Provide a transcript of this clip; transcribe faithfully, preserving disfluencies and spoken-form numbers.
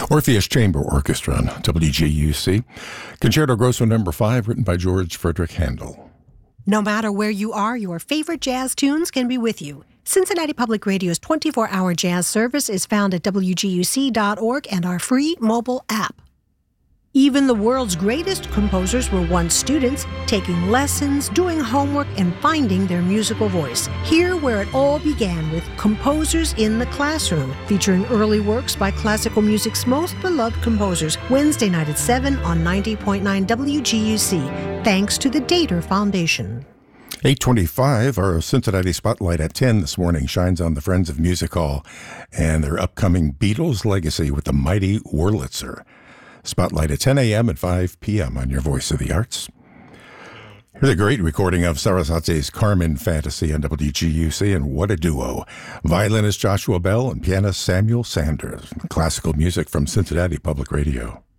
Orpheus Chamber Orchestra on W G U C. Concerto Grosso number five, written by George Frederick Handel. No matter where you are, your favorite jazz tunes can be with you. Cincinnati Public Radio's twenty-four hour jazz service is found at W G U C dot org and our free mobile app. Even the world's greatest composers were once students, taking lessons, doing homework, and finding their musical voice. Here where it all began with Composers in the Classroom, featuring early works by classical music's most beloved composers, Wednesday night at seven on ninety point nine W G U C, thanks to the Dater Foundation. eight twenty-five, our Cincinnati Spotlight at ten this morning shines on the Friends of Music Hall and their upcoming Beatles legacy with the mighty Wurlitzer. Spotlight at ten a.m. and five p.m. on your Voice of the Arts. Here's a great recording of Sarasate's Carmen Fantasy on W G U C, and what a duo. Violinist Joshua Bell and pianist Samuel Sanders. Classical music from Cincinnati Public Radio.